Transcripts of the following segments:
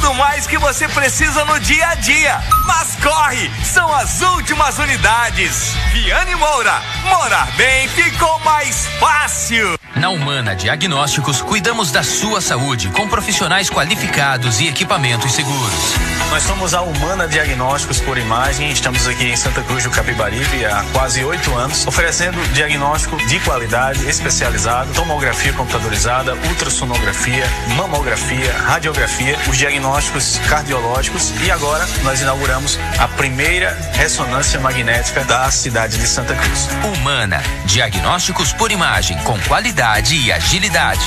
Tudo mais que você precisa no dia a dia. Mas corre, são as últimas unidades. Viane Moura, morar bem ficou mais fácil. Na Humana Diagnósticos, cuidamos da sua saúde com profissionais qualificados e equipamentos seguros. Nós somos a Humana Diagnósticos por Imagem, estamos aqui em Santa Cruz do Capibaribe há quase 8 anos, oferecendo diagnóstico de qualidade, especializado, tomografia computadorizada, ultrassonografia, mamografia, radiografia, os diagnósticos cardiológicos e agora nós inauguramos a primeira ressonância magnética da cidade de Santa Cruz. Humana Diagnósticos por Imagem, com qualidade e agilidade.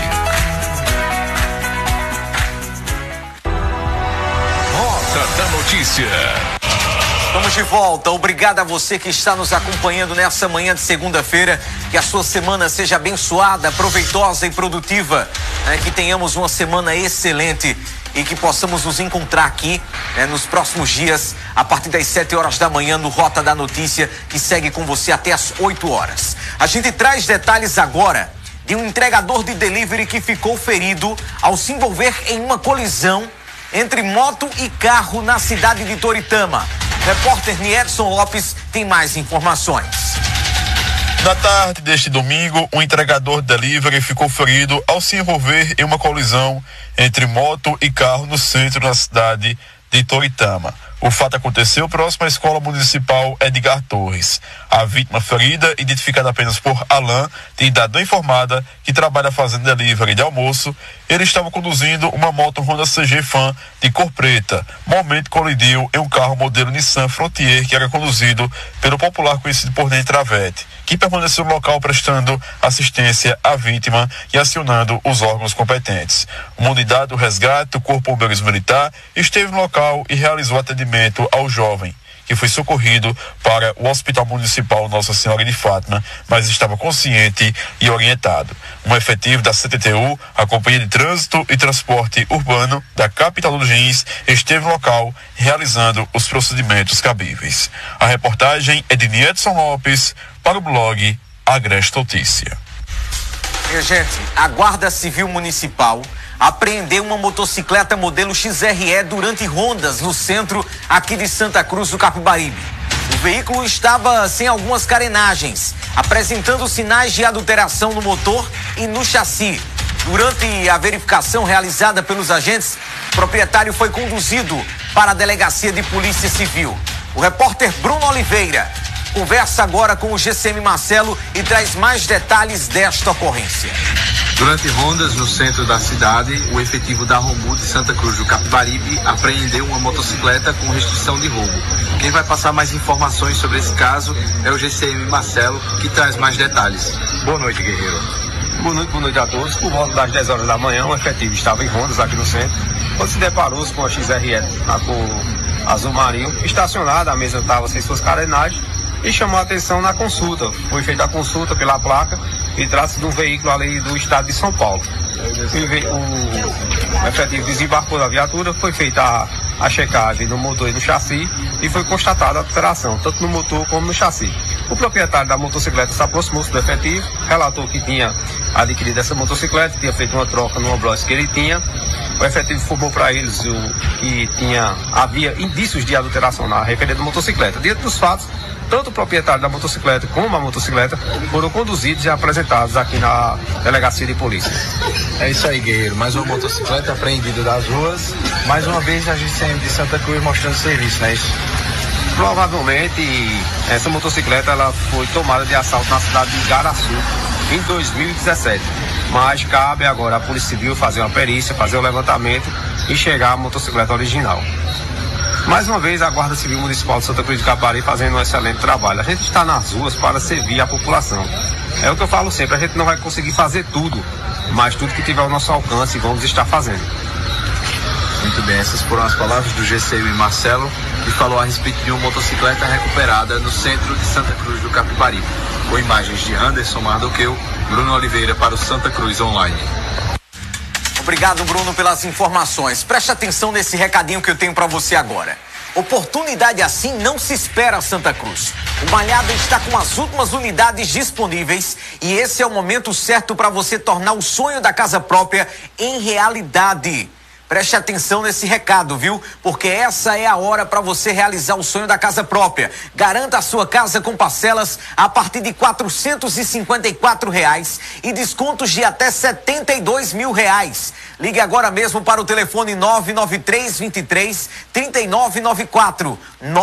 Rota da Notícia. Estamos de volta. Obrigado a você que está nos acompanhando nessa manhã de segunda-feira. Que a sua semana seja abençoada, proveitosa e produtiva. Que tenhamos uma semana excelente e que possamos nos encontrar aqui nos próximos dias, a partir das 7 horas da manhã, no Rota da Notícia, que segue com você até as 8 horas. A gente traz detalhes agora de um entregador de delivery que ficou ferido ao se envolver em uma colisão entre moto e carro na cidade de Toritama. Repórter Niedson Lopes tem mais informações. Na tarde deste domingo, um entregador de delivery ficou ferido ao se envolver em uma colisão entre moto e carro no centro da cidade de Toritama. O fato aconteceu próximo à Escola Municipal Edgar Torres. A vítima ferida, identificada apenas por Alain, de idade não informada, que trabalha fazendo delivery de almoço, ele estava conduzindo uma moto Honda CG Fan de cor preta. Momento colidiu em um carro modelo Nissan Frontier, que era conduzido pelo popular conhecido por Ney Travete, que permaneceu no local prestando assistência à vítima e acionando os órgãos competentes. Uma unidade do resgate do Corpo Bombeiros Militar esteve no local e realizou atendimento ao jovem, que foi socorrido para o Hospital Municipal Nossa Senhora de Fátima, mas estava consciente e orientado. Um efetivo da CTTU, a Companhia de Trânsito e Transporte Urbano da capital do Jeans, esteve no local realizando os procedimentos cabíveis. A reportagem é de Niedson Lopes para o blog Agreste Notícia. Minha gente, a Guarda Civil Municipal apreendeu uma motocicleta modelo XRE durante rondas no centro aqui de Santa Cruz do Capibaribe. O veículo estava sem algumas carenagens, apresentando sinais de adulteração no motor e no chassi. Durante a verificação realizada pelos agentes, o proprietário foi conduzido para a Delegacia de Polícia Civil. O repórter Bruno Oliveira conversa agora com o GCM Marcelo e traz mais detalhes desta ocorrência. Durante rondas no centro da cidade, o efetivo da Rombu de Santa Cruz do Capibaribe apreendeu uma motocicleta com restrição de roubo. Quem vai passar mais informações sobre esse caso é o GCM Marcelo, que traz mais detalhes. Boa noite, guerreiro. Boa noite a todos. Por volta das 10 horas da manhã, o efetivo estava em rondas aqui no centro, quando se deparou com a XRE, a cor azul marinho, estacionada, a mesma estava sem suas carenagens, e chamou a atenção na consulta. Foi feita a consulta pela placa e trata-se de um veículo ali do estado de São Paulo. O efetivo desembarcou da viatura, foi feita a checagem no motor e no chassi e foi constatada a alteração, tanto no motor como no chassi. O proprietário da motocicleta se aproximou-se do efetivo, relatou que tinha adquirido essa motocicleta, tinha feito uma troca no Ambroise que ele tinha. O efetivo informou para eles que havia indícios de adulteração na referida motocicleta. Diante dos fatos, tanto o proprietário da motocicleta como a motocicleta foram conduzidos e apresentados aqui na Delegacia de Polícia. É isso aí, guerreiro. Mais uma motocicleta apreendida das ruas. Mais uma vez a GCM de Santa Cruz mostrando serviço, não é isso? Provavelmente essa motocicleta ela foi tomada de assalto na cidade de Igaraçu em 2017. Mas cabe agora à Polícia Civil fazer uma perícia, fazer o levantamento e chegar à motocicleta original. Mais uma vez, a Guarda Civil Municipal de Santa Cruz de Capibaribe fazendo um excelente trabalho. A gente está nas ruas para servir a população. É o que eu falo sempre, a gente não vai conseguir fazer tudo, mas tudo que tiver ao nosso alcance vamos estar fazendo. Muito bem, essas foram as palavras do GCM Marcelo, que falou a respeito de uma motocicleta recuperada no centro de Santa Cruz do Capibaribe. Com imagens de Anderson Mardoqueu, Bruno Oliveira para o Santa Cruz Online. Obrigado, Bruno, pelas informações. Preste atenção nesse recadinho que eu tenho para você agora. Oportunidade assim não se espera, Santa Cruz. O Malhada está com as últimas unidades disponíveis e esse é o momento certo para você tornar o sonho da casa própria em realidade. Preste atenção nesse recado, viu? Porque essa é a hora para você realizar o sonho da casa própria. Garanta a sua casa com parcelas a partir de R$ 454 e descontos de até R$ 72 mil. Ligue agora mesmo para o telefone 993-23-3994.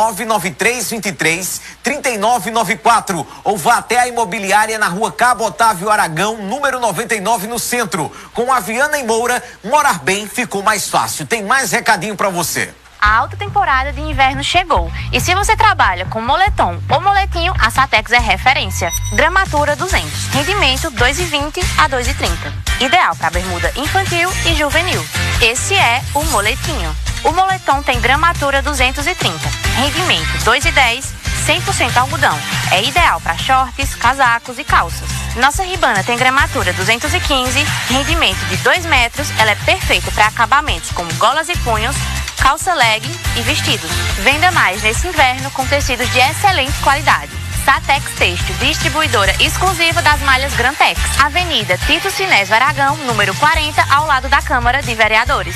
993-23-3994. Ou vá até a imobiliária na rua Cabo Otávio Aragão, número 99, no centro. Com a Viana e Moura, morar bem ficou mais fácil. Tem mais recadinho para você. A alta temporada de inverno chegou. E se você trabalha com moletom ou moletinho, a Satex é referência. Gramatura 200, rendimento 2,20 a 2,30. Ideal para bermuda infantil e juvenil. Esse é o moletinho. O moletom tem gramatura 230, rendimento 2,10, 100% algodão. É ideal para shorts, casacos e calças. Nossa Ribana tem gramatura 215, rendimento de 2 metros. Ela é perfeita para acabamentos como golas e punhos, calça legging e vestidos. Venda mais nesse inverno com tecidos de excelente qualidade. Satex Têxtil, distribuidora exclusiva das malhas Grantex. Avenida Tito Sinésio Aragão, número 40, ao lado da Câmara de Vereadores.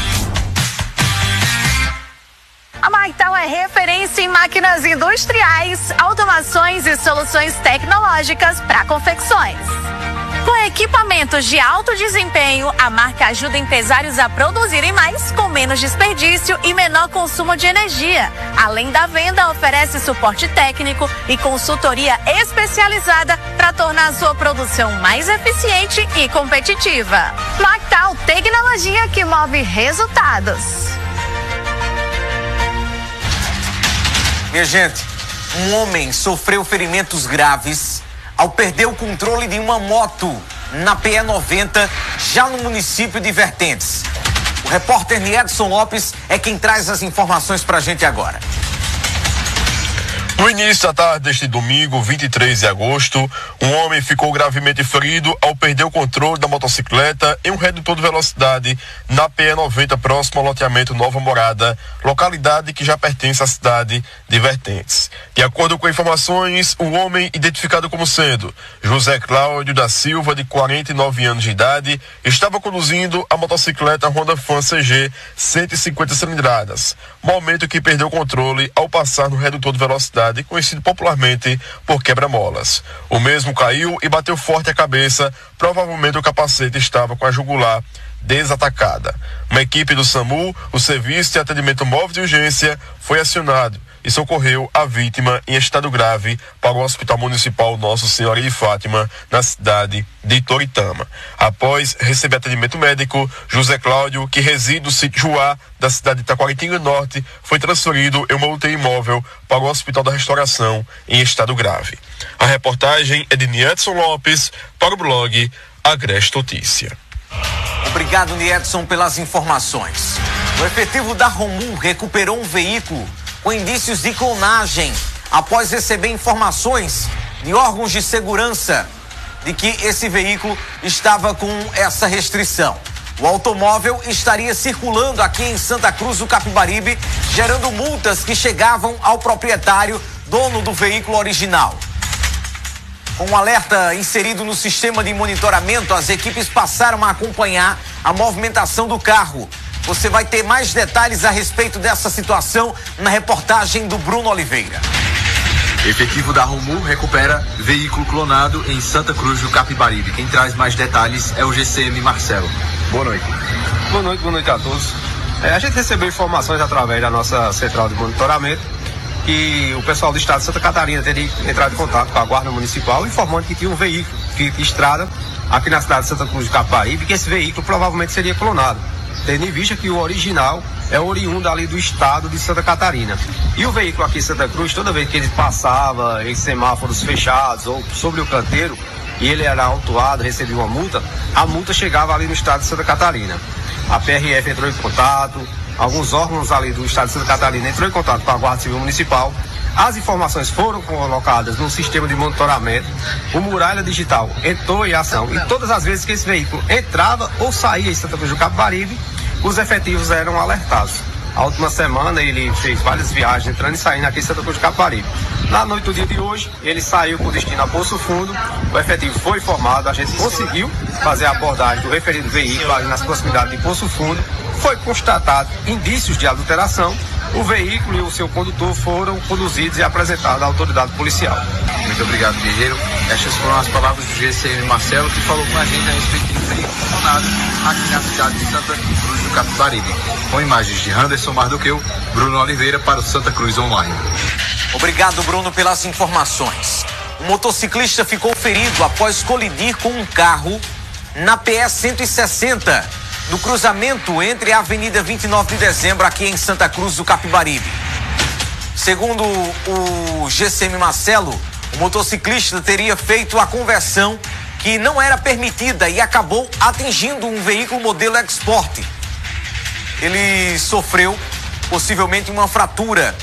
A Marktal é referência em máquinas industriais, automações e soluções tecnológicas para confecções. Com equipamentos de alto desempenho, a marca ajuda empresários a produzirem mais com menos desperdício e menor consumo de energia. Além da venda, oferece suporte técnico e consultoria especializada para tornar a sua produção mais eficiente e competitiva. Marktal, tecnologia que move resultados. Minha gente, um homem sofreu ferimentos graves ao perder o controle de uma moto na PE 90, já no município de Vertentes. O repórter Niedson Lopes é quem traz as informações pra gente agora. No início da tarde deste domingo, 23 de agosto, um homem ficou gravemente ferido ao perder o controle da motocicleta em um redutor de velocidade na PE 90, próximo ao loteamento Nova Morada, localidade que já pertence à cidade de Vertentes. De acordo com informações, o homem, identificado como sendo José Cláudio da Silva, de 49 anos de idade, estava conduzindo a motocicleta Honda Fan CG 150 cilindradas, momento que perdeu o controle ao passar no redutor de velocidade, conhecido popularmente por quebra-molas. O mesmo caiu e bateu forte a cabeça, provavelmente o capacete estava com a jugular desatacada. Uma equipe do SAMU, o Serviço de Atendimento Móvel de Urgência, foi acionado e socorreu a vítima em estado grave para o Hospital Municipal Nossa Senhora de Fátima, na cidade de Toritama. Após receber atendimento médico, José Cláudio, que reside no sítio Juá, da cidade de Taquaritinga Norte, foi transferido em uma UTI móvel para o Hospital da Restauração em estado grave. A reportagem é de Niedson Lopes para o blog Agreste Notícia. Obrigado, Niedson, pelas informações. O efetivo da Romul recuperou um veículo com indícios de clonagem após receber informações de órgãos de segurança de que esse veículo estava com essa restrição. O automóvel estaria circulando aqui em Santa Cruz do Capibaribe, gerando multas que chegavam ao proprietário, dono do veículo original. Com um alerta inserido no sistema de monitoramento, as equipes passaram a acompanhar a movimentação do carro. Você vai ter mais detalhes a respeito dessa situação na reportagem do Bruno Oliveira. Efetivo da Romul recupera veículo clonado em Santa Cruz do Capibaribe. Quem traz mais detalhes é o GCM Marcelo. Boa noite. Boa noite a todos. A gente recebeu informações através da nossa central de monitoramento que o pessoal do estado de Santa Catarina teria entrado em contato com a Guarda Municipal informando que tinha um veículo que estrada aqui na cidade de Santa Cruz do Capibaribe e que esse veículo provavelmente seria clonado, tendo em vista que o original é oriundo ali do estado de Santa Catarina. E o veículo aqui em Santa Cruz, toda vez que ele passava em semáforos fechados ou sobre o canteiro e ele era autuado, recebia uma multa, a multa chegava ali no estado de Santa Catarina. A PRF entrou em contato, alguns órgãos ali do estado de Santa Catarina entrou em contato com a Guarda Civil Municipal. As informações foram colocadas no sistema de monitoramento, o Muralha Digital entrou em ação e todas as vezes que esse veículo entrava ou saía em Santa Cruz do Capibaribe, os efetivos eram alertados. A última semana ele fez várias viagens entrando e saindo aqui em Santa Cruz do Capibaribe. Na noite do dia de hoje, ele saiu com destino a Poço Fundo, o efetivo foi informado, a gente conseguiu fazer a abordagem do referido veículo ali nas proximidades de Poço Fundo, Foi constatado indícios de adulteração. O veículo e o seu condutor foram conduzidos e apresentados à autoridade policial. Muito obrigado, Guerreiro. Estas foram as palavras do GCM Marcelo, que falou com a gente a respeito do veículo estacionado aqui na cidade de Santa Cruz do Capibaribe. Com imagens de Anderson Mardoqueu, Bruno Oliveira para o Santa Cruz Online. Obrigado, Bruno, pelas informações. Um motociclista ficou ferido após colidir com um carro na PS 160. No cruzamento entre a Avenida 29 de Dezembro, aqui em Santa Cruz do Capibaribe. Segundo o GCM Marcelo, o motociclista teria feito a conversão que não era permitida e acabou atingindo um veículo modelo Export. Ele sofreu possivelmente uma fratura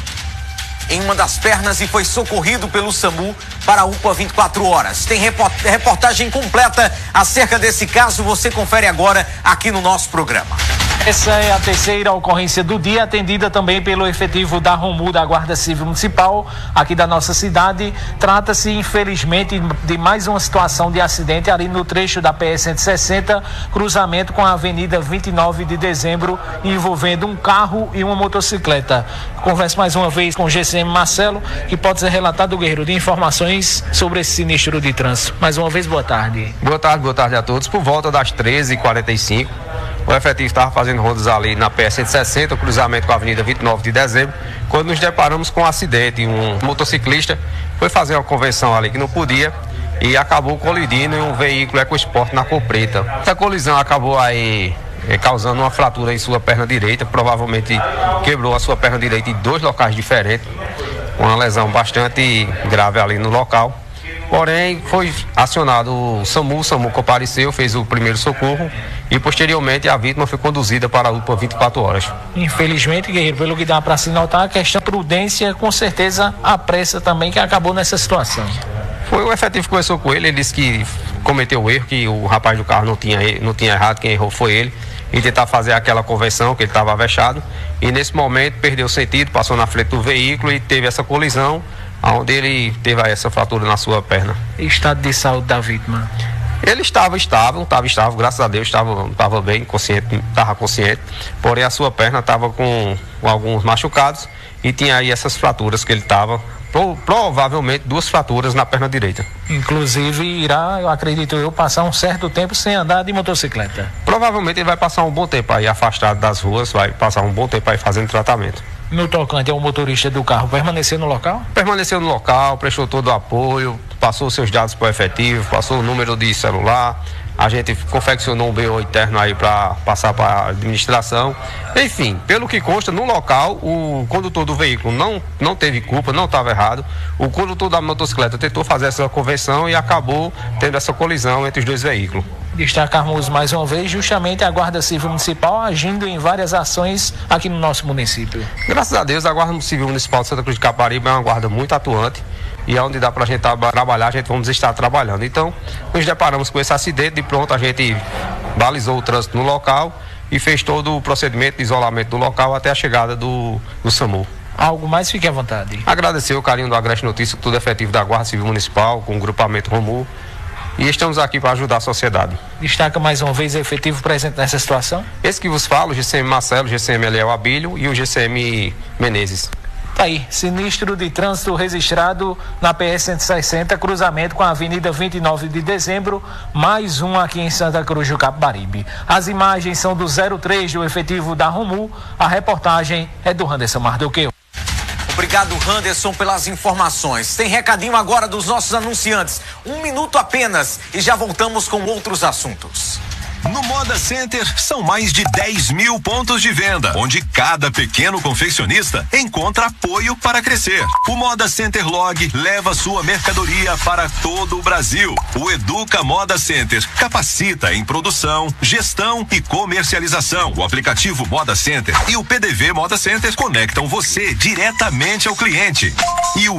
em uma das pernas e foi socorrido pelo SAMU para a UPA 24 horas. Tem reportagem completa acerca desse caso, você confere agora aqui no nosso programa. Essa é a terceira ocorrência do dia, atendida também pelo efetivo da ROMU, da Guarda Civil Municipal, aqui da nossa cidade. Trata-se, infelizmente, de mais uma situação de acidente ali no trecho da PS 160, cruzamento com a Avenida 29 de Dezembro, envolvendo um carro e uma motocicleta. Converso mais uma vez com o GCM Marcelo, que pode ser relatado, Guerreiro, de informações sobre esse sinistro de trânsito. Mais uma vez, boa tarde. Boa tarde a todos. Por volta das 13h45, o efetivo estava fazendo rondas ali na PS 160, cruzamento com a Avenida 29 de Dezembro, quando nos deparamos com um acidente. Um motociclista foi fazer uma conversão ali que não podia e acabou colidindo em um veículo EcoSport na cor preta. Essa colisão acabou aí causando uma fratura em sua perna direita, provavelmente quebrou a sua perna direita em 2 locais diferentes, uma lesão bastante grave ali no local. Porém, foi acionado o SAMU compareceu, fez o primeiro socorro e posteriormente a vítima foi conduzida para a UPA 24 horas. Infelizmente, Guerreiro, pelo que dá para se notar, a questão da prudência, com certeza, a pressa também que acabou nessa situação. Foi o efetivo que conversou com ele, ele disse que cometeu o erro, que o rapaz do carro não tinha errado, quem errou foi ele, e tentar fazer aquela conversão, que ele estava avexado, e nesse momento perdeu o sentido, passou na frente do veículo e teve essa colisão, onde ele teve essa fratura na sua perna. E estado de saúde da vítima? Ele estava estável, graças a Deus, estava bem, estava consciente, porém a sua perna estava com alguns machucados e tinha aí essas fraturas que ele estava, provavelmente 2 fraturas na perna direita. Inclusive irá, eu acredito eu, passar um certo tempo sem andar de motocicleta. Provavelmente ele vai passar um bom tempo aí afastado das ruas, vai passar um bom tempo aí fazendo tratamento. No tocante ao motorista do carro, permaneceu no local? Permaneceu no local, prestou todo o apoio, passou seus dados para o efetivo, passou o número de celular, a gente confeccionou um BO interno aí para passar para a administração. Enfim, pelo que consta, no local, o condutor do veículo não teve culpa, não estava errado. O condutor da motocicleta tentou fazer essa conversão e acabou tendo essa colisão entre os 2 veículos. Destacarmos mais uma vez justamente a Guarda Civil Municipal agindo em várias ações aqui no nosso município. Graças a Deus, a Guarda Civil Municipal de Santa Cruz de Capibaribe é uma guarda muito atuante e onde dá para a gente trabalhar, a gente vamos estar trabalhando. Então, nos deparamos com esse acidente, de pronto a gente balizou o trânsito no local e fez todo o procedimento de isolamento do local até a chegada do SAMU. Algo mais, fique à vontade. Agradecer o carinho do Agreste Notícias, tudo efetivo da Guarda Civil Municipal, com o grupamento ROMU. E estamos aqui para ajudar a sociedade. Destaca mais uma vez o efetivo presente nessa situação? Esse que vos falo, o GCM Marcelo, o GCM Eliel Abílio e o GCM Menezes. Tá aí, sinistro de trânsito registrado na PS 160, cruzamento com a Avenida 29 de Dezembro, mais um aqui em Santa Cruz do Capibaribe. As imagens são do 03 do efetivo da ROMU, a reportagem é do Anderson Mardoqueu. Obrigado, Anderson, pelas informações. Tem recadinho agora dos nossos anunciantes. 1 minuto apenas e já voltamos com outros assuntos. No Moda Center são mais de 10 mil pontos de venda, onde cada pequeno confeccionista encontra apoio para crescer. O Moda Center Log leva sua mercadoria para todo o Brasil. O Educa Moda Center capacita em produção, gestão e comercialização. O aplicativo Moda Center e o PDV Moda Center conectam você diretamente ao cliente. E o